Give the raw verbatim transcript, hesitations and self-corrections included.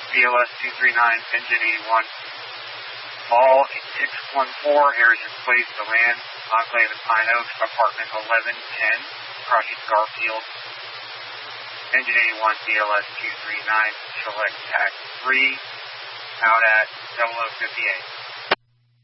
B L S two three nine, engine eighty-one. All six one four, Harrison Place to land, Enclave in Pine Oaks, apartment eleven ten, Project Garfield. Engine eighty-one, B L S two three nine, select tack three, out at double oh fifty-eight.